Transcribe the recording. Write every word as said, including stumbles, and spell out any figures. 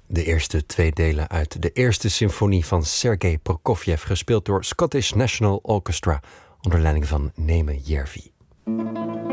De eerste twee delen uit de eerste symfonie van Sergei Prokofjev, gespeeld door Scottish National Orchestra onder leiding van Neeme Järvi.